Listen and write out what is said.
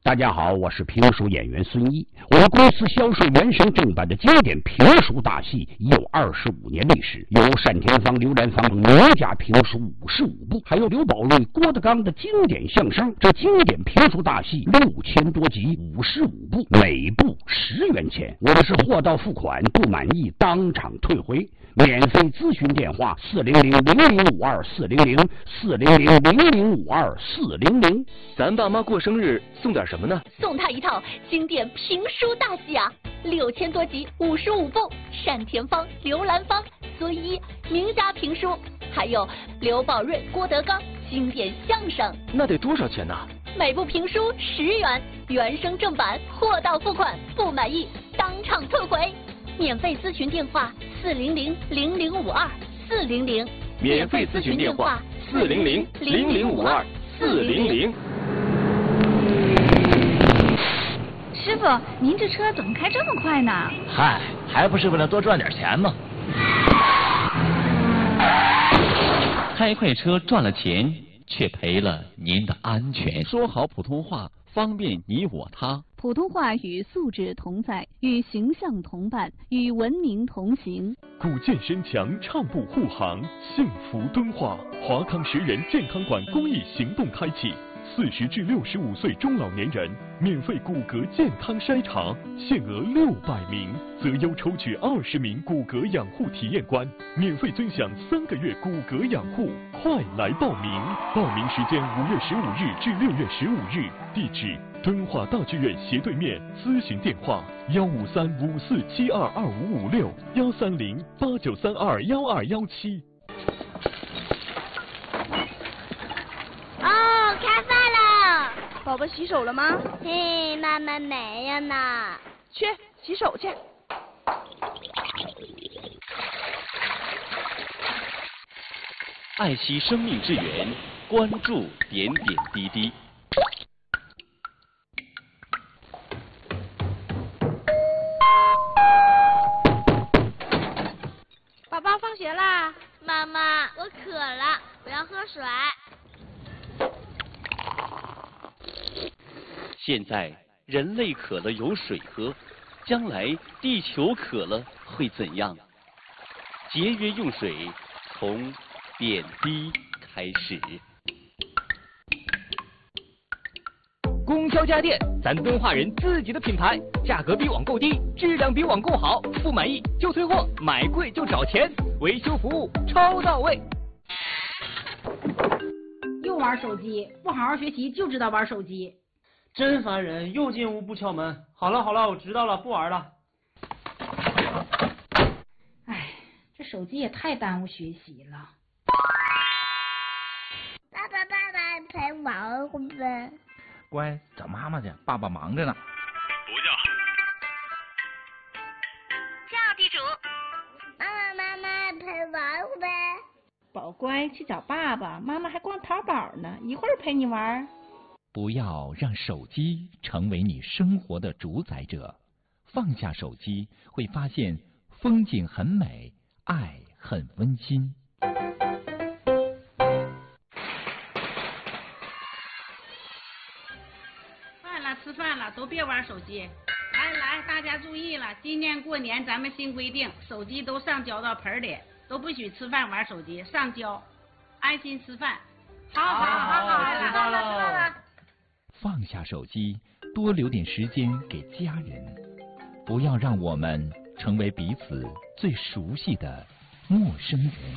大家好，我是评书演员孙一。我们公司销售原声正版的经典评书大戏已有25年历史，有单田芳、刘兰芳名家评书55部，还有刘宝瑞、郭德纲的经典相声。这经典评书大戏6000多集，55部，每部10元钱。我们是货到付款，不满意当场退回。免费咨询电话400-0052-400，400-0052-400。 咱爸妈过生日送点什么呢？ 送他一套经典评书大戏啊，6000多集，55部，单田芳、刘兰芳、孙一名家评书，还有刘宝瑞、郭德纲经典相声。 那得多少钱呢？ 每部评书10元，原声正版，货到付款，不满意当场退回。免费咨询电话400-0052-400， 免费咨询电话400-0052-400。 师傅，您这车怎么开这么快呢？ 嗨，还不是为了多赚点钱吗？开快车赚了钱，却赔了您的安全。 说好普通话，方便你我他。 普通话与素质同在，与形象同伴，与文明同行。 古建身强，畅步护航，幸福敦化。华康10人健康馆公益行动开启，40至65岁中老年人免费骨骼健康筛查，限额600名，择优抽取20名骨骼养护体验官，免费尊享3个月骨骼养护。快来报名！报名时间5月15日至6月15日，地址敦化大剧院斜对面，咨询电话153-5472-2556，130-8932-1217。 哦，开饭了！ 宝宝洗手了吗？ 嘿，妈妈没有呢。 去洗手去。 爱惜生命之源，关注点点滴滴。 宝宝放学啦。 妈妈，我渴了，我要喝水。 现在人类渴了有水喝，将来地球渴了会怎样？节约用水，从点滴开始。 供销家电，咱敦化人自己的品牌，价格比网购低，质量比网购好，不满意就退货，买贵就找钱，维修服务超到位。 又玩手机，不好好学习就知道玩手机， 真烦人！又进屋不敲门。好了好了，我知道了，不玩了。 哎，这手机也太耽误学习了。 爸爸陪玩会不会？ 乖，找妈妈去，爸爸忙着呢。 不叫。 叫地主。 妈妈陪玩会不会？ 宝乖，去找爸爸，妈妈还逛淘宝呢，一会儿陪你玩。 不要让手机成为你生活的主宰者，放下手机，会发现风景很美，爱很温馨。 吃饭了，都别玩手机。来，大家注意了，今年过年咱们新规定，手机都上交到盆里，都不许吃饭玩手机，上交，安心吃饭。好， 知道了。 放下手机，多留点时间给家人，不要让我们成为彼此最熟悉的陌生人。